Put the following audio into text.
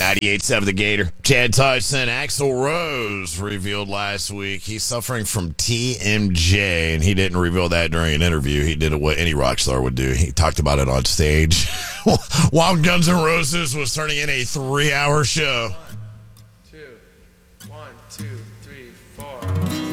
98.7 The Gator. Chad Tyson, Axl Rose revealed last week he's suffering from TMJ, and he didn't reveal that during an interview. He did what any rock star would do. He talked about it on stage while Guns N' Roses was turning in a 3-hour show. 1, 2, 1, 2.